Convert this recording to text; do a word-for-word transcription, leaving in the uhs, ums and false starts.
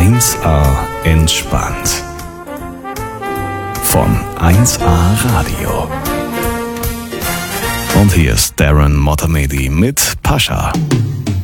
eins A entspannt. Von eins A Radio. Und hier ist Darren Motamedi mit Pascha.